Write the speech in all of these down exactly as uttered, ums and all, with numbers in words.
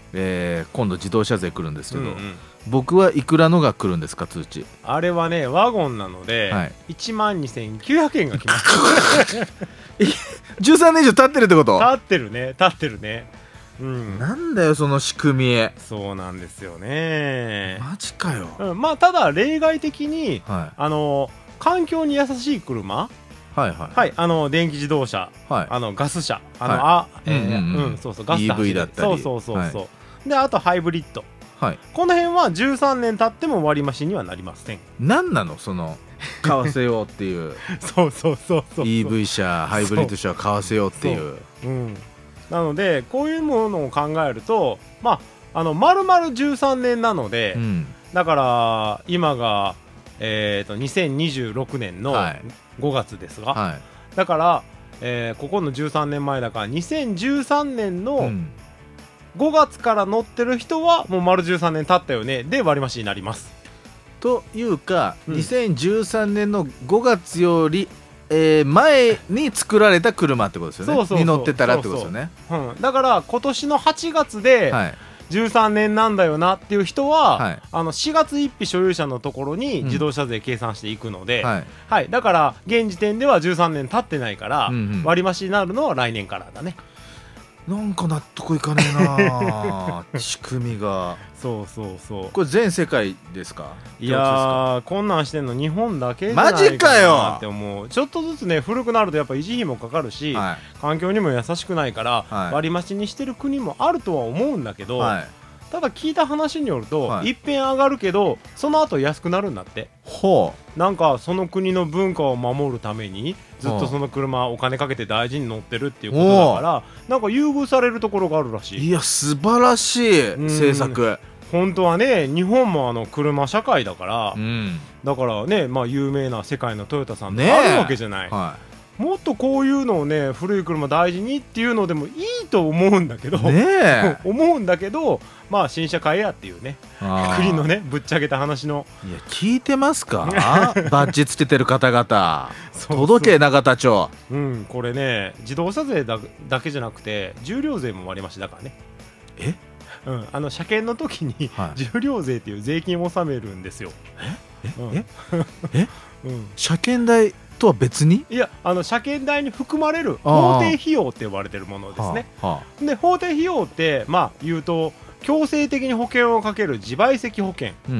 えー、今度自動車税来るんですけど、 うんうん、 僕はいくらのが来るんですか通知。 あれはねワゴンなので、はい、いちまんにせんきゅうひゃくえんが来ますじゅうさんねん以上経ってるってこと？ 経ってるね経ってるね、うん、 なんだよその仕組み。 そうなんですよね。 マジかよ、 うん、まあただ例外的に、はい、あの環境に優しい車、はいはいはい、あの電気自動車、はい、あのガス車、あの、はい、あ、えー、うんうんうん、そうそうガスイーブイ だったり、 そうそうそうそう、はい、であとハイブリッド、 はい、 この辺はじゅうさんねん経っても割増にはなりません。 何なのその買わせようっていうそうそうそうそうイーブイ 車ハイブリッド車を買わせようっていう、 う、うん、なのでこういうものを考えるとまああの丸々じゅうさんねんなので、うん、だから今が、えー、とにせんにじゅうろくねんのごがつですが、はい、だから、えー、ここのじゅうさんねんまえだからにせんじゅうさんねんのごがつから乗ってる人はもう丸じゅうさんねん経ったよねで割増になります。 というか、うん、にせんじゅうさんねんのごがつより、えー、前に作られた車ってことですよね。そうそうそう、に乗ってたらってことですよね。 そうそう、うん、だから今年のはちがつでじゅうさんねんなんだよなっていう人は、はい、あのしがつついたち所有者のところに自動車税計算していくので、うんはいはい、だから現時点ではじゅうさんねん経ってないから、うんうん、割増になるのは来年からだね。 なんか納得いかねえな仕組みが。 そうそうそう、 これ全世界ですか？ いやーこんなんしてんの日本だけじゃないかなって思う。マジかよ。ちょっとずつね古くなるとやっぱ維持費もかかるし、はい、環境にも優しくないから、はい、割増にしてる国もあるとは思うんだけど、はい、ただ聞いた話によると、はい、一遍上がるけどその後安くなるんだって。ほう。なんかその国の文化を守るためにずっとその車お金かけて大事に乗ってるっていうことだからなんか優遇されるところがあるらしい。 いや素晴らしい政策。 本当はね日本もあの車社会だから、うん、だからね、まあ、有名な世界のトヨタさんとかあるわけじゃない、はい、もっとこういうのをね古い車大事にっていうのでもいいと思うんだけど、ね、思うんだけどまあ新車買えやっていうね国のねぶっちゃけた話の。 いや聞いてますかバッジつけてる方々届け永田町。 うん、これね自動車税 だ, だけじゃなくて重量税も割増だからね。 えうん、あの車検の時に、はい、重量税っていう税金を納めるんですよ。 ええ、うん、ええ、うん、車検代とは別に？いやあの車検代に含まれる法定費用って呼ばれてるものですね。はあはあ、で法定費用ってまあ言うと強制的に保険をかける自賠責保険と、うんうん、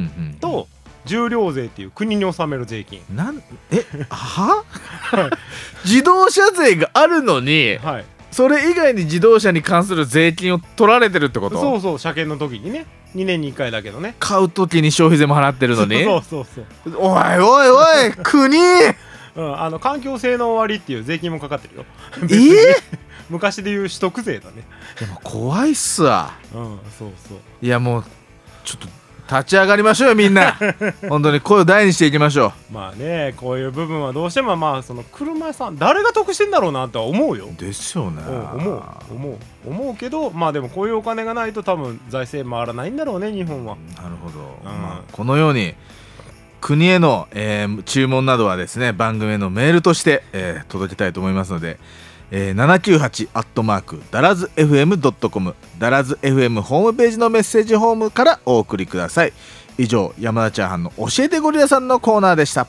重量税っていう国に納める税金。 なんえは自動車税があるのに、はい、それ以外に自動車に関する税金を取られてるってこと？ そうそう車検の時にねにねんにいっかいだけどね買う時に消費税も払ってるのにそうそうそうそうおいおいおい国うん、あの環境性能割っていう税金もかかってるよ。 えー、 昔でいう取得税だね。 でも怖いっすわ。 うんそうそう。 いやもうちょっと立ち上がりましょうよみんな本当に声を大にしていきましょう。まあねこういう部分はどうしてもまあその車屋さん誰が得してんだろうなとは思うよ。 ですよね、 うん、思う思う思うけどまあでもこういうお金がないと多分財政回らないんだろうね日本は。 なるほど、うんまあ、このように国への、えー、注文などはですね番組へのメールとして、えー、届けたいと思いますので、えー、ななきゅうはちアットマークダラズ エフエムドットコム ダラズ エフエム ホームページのメッセージホームからお送りください。以上山田チャーハンの教えてゴリラさんのコーナーでした。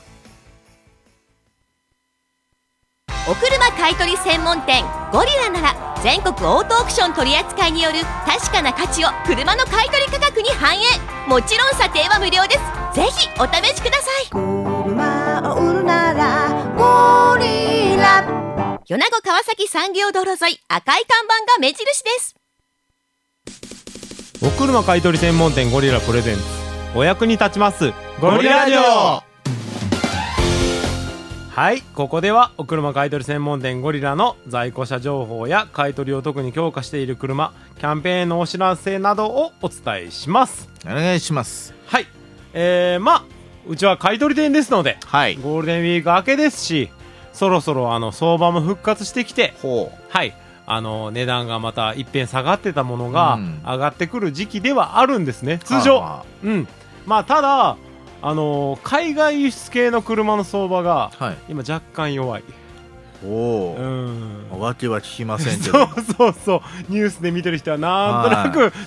お車買取専門店ゴリラなら全国オートオークション取扱いによる確かな価値を車の買取価格に反映。もちろん査定は無料です。ぜひお試しください。車を売るならゴリラ。米子川崎産業道路沿い赤い看板が目印です。 お車買取専門店ゴリラプレゼンツお役に立ちますゴリラジオ。はいここではお車買取専門店ゴリラの在庫車情報や買取を特に強化している車キャンペーンのお知らせなどをお伝えします。 お願いします。 はいえー、まあうちは買取店ですので、はい、ゴールデンウィーク明けですしそろそろあの相場も復活してきてほうはいあの値段がまた一遍下がってたものが上がってくる時期ではあるんですね、うん、通常、はあはあ、うんまあただあのー、海外輸出系の車の相場が今若干弱い、はい、 おー、うん、わけは聞きませんけどそうそうそうニュースで見てる人はなんとなく